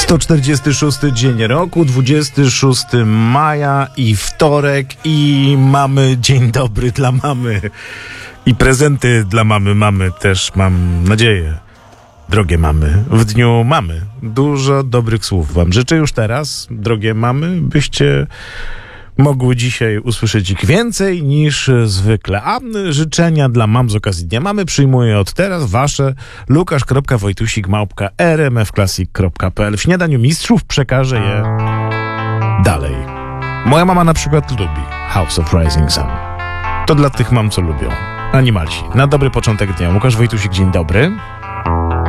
146 dzień roku, 26 maja i wtorek i mamy dzień dobry dla mamy i prezenty dla mamy. Mamy też, mam nadzieję, drogie mamy, w dniu mamy. Dużo dobrych słów wam życzę już teraz, drogie mamy, byście mogły dzisiaj usłyszeć ich więcej niż zwykle. A życzenia dla mam z okazji Dnia Mamy przyjmuję od teraz wasze lukasz.wojtusik@rmfclassic.pl. W śniadaniu mistrzów przekażę je dalej. Moja mama na przykład lubi House of Rising Sun. To dla tych mam, co lubią. Animalsi. Na dobry początek dnia. Łukasz Wojtusik, dzień dobry.